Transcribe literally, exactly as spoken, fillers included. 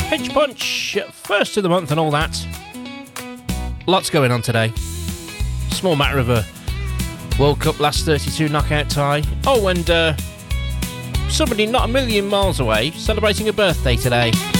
Pinch Punch, first of the month and all that. Lots going on today. Small matter of a World Cup last thirty-two knockout tie. Oh, and uh, somebody not a million miles away celebrating a birthday today.